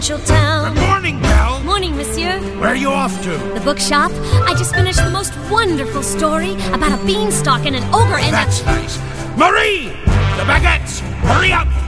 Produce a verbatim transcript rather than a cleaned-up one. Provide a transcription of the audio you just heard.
town. Good morning, Belle. Morning, monsieur. Where are you off to? The bookshop. I just finished the most wonderful story about a beanstalk and an ogre and That's a... nice. Marie! The baguettes! Hurry up!